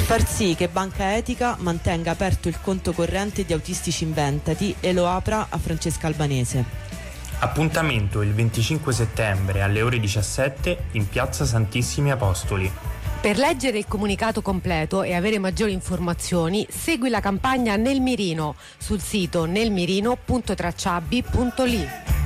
far sì che Banca Etica mantenga aperto il conto corrente di Autistici Inventati e lo apra a Francesca Albanese. Appuntamento il 25 settembre alle ore 17 in Piazza Santissimi Apostoli. Per leggere il comunicato completo e avere maggiori informazioni, segui la campagna Nel Mirino sul sito nelmirino.tracciabbi.li.